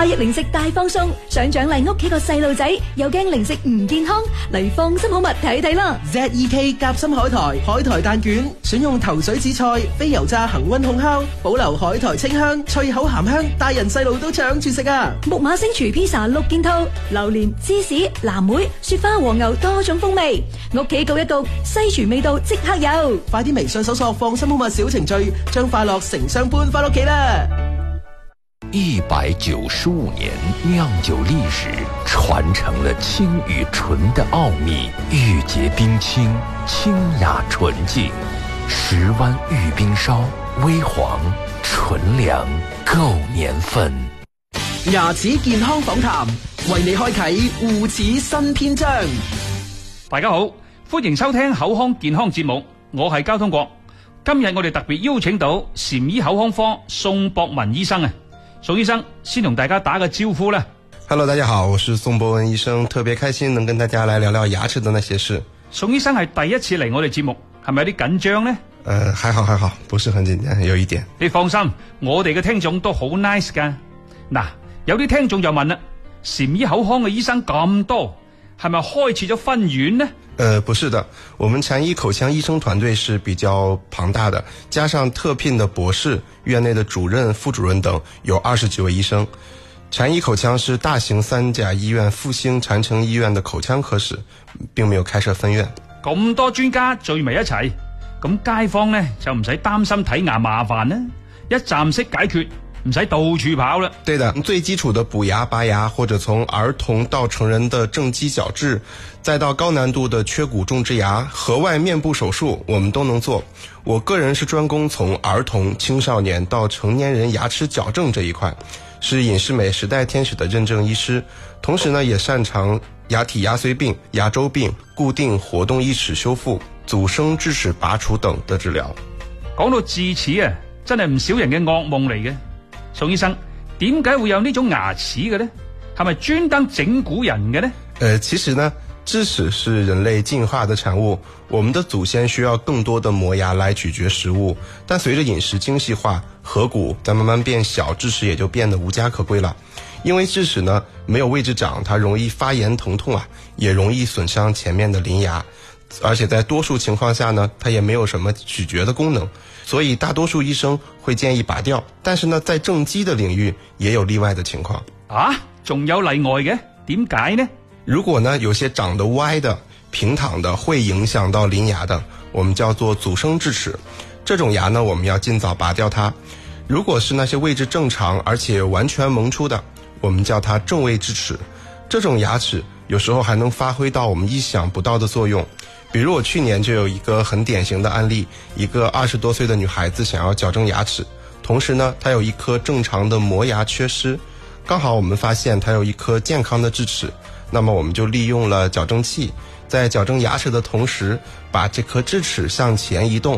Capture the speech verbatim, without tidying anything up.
日零食大放送，想獎勵屋企個細路仔，又驚零食唔健康，嚟放心好物睇睇啦。 Z E K 夾心海苔海苔蛋卷，選用頭水紫菜、非油炸恒溫烘烤，保留海苔清香、脆口鹹香，大人細路都搶住食啊！ 木馬星廚披薩六件套，榴蓮、芝士、藍莓、雪花、黃牛多種風味，屋企焗一焗，西廚味道即刻有。 快啲微信搜索放心好物小程序，將快樂成雙搬翻屋企啦！ 一百九十五年釀酒歷史，傳承了清與純的奧秘，玉潔冰清，清雅純淨。十灣玉冰燒，微黃純糧，夠年份。 牙齒健康訪談，為你開啟護齒新篇章。 大家好，歡迎收聽口腔健康節目，我係交通國。今日我哋特別邀請到禪醫口腔科宋博文醫生啊。宋醫生先同大家打個招呼啦。 Hello， 大家好，我是宋博文醫生，特別開心能跟大家來聊聊牙齒的那些事。 宋醫生係第一次嚟我哋節目，係咪有啲緊張呢？ 呃，還好還好，不是很緊張，有一點。 你放心，我哋嘅聽眾都好 nice 噶。嗱，有啲聽眾就問啦，禪醫口腔嘅醫生咁多，係咪開設咗分院呢？ 呃，不是的，我們禪醫口腔醫生團隊是比較龐大的，加上特聘的博士、院內的主任、副主任等，有二十幾位醫生。禪醫口腔是大型三甲醫院復星禪城醫院的口腔科室，並沒有開設分院。 咁多專家聚埋一齊，咁街坊呢就唔使擔心睇牙麻煩啦，一站式解決，唔使到處跑了。 對的，最基礎的補牙、拔牙，或者從兒童到成人的正畸矯治，再到高難度的缺骨種植牙、頜外面部手術，我們都能做。我個人是專攻從兒童、青少年到成年人牙齒矯正這一塊，是隱適美時代天使的認證醫師，同時呢也擅長牙體牙髓病、牙周病、固定活動義齒修復、阻生智齒拔除等的治療。 講到智齒啊，真係唔少人嘅噩夢嚟嘅。宋醫生，點解會有呢種牙齒嘅呢？係咪專登整蠱人嘅呢？ 呃，其實呢，智齒是人類進化的產物，我們的祖先需要更多的磨牙來咀嚼食物，但隨着飲食精細化，頜骨在慢慢變小，智齒也就變得無家可歸了。因為智齒呢沒有位置長，它容易發炎疼痛啊，也容易損傷前面的鄰牙，而且在多數情況下呢，它也沒有什麼咀嚼的功能，所以大多數醫生會建議拔掉。但是呢，在正畸的領域也有例外的情況。 啊，仲有例外嘅？點解呢？ 如果呢有些長得歪的、平躺的會影響到鄰牙的，我們叫做阻生智齒，這種牙呢我們要盡早拔掉它。如果是那些位置正常而且完全萌出的，我們叫它正位智齒，這種牙齒有時候還能發揮到我們意想不到的作用。比如我去年就有一個很典型的案例，一個二十多歲的女孩子想要矯正牙齒，同時呢她有一顆正常的磨牙缺失，剛好我們發現她有一顆健康的智齒，那麼我們就利用了矯正器，在矯正牙齒的同時把這顆智齒向前移動，